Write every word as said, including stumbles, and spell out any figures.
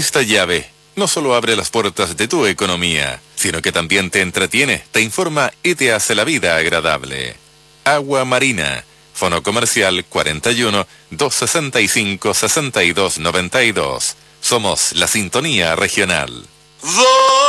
Esta llave no solo abre las puertas de tu economía, sino que también te entretiene, te informa y te hace la vida agradable. Agua Marina. Fono comercial cuarenta y uno, doscientos sesenta y cinco, sesenta y dos noventa y dos. Somos la sintonía regional.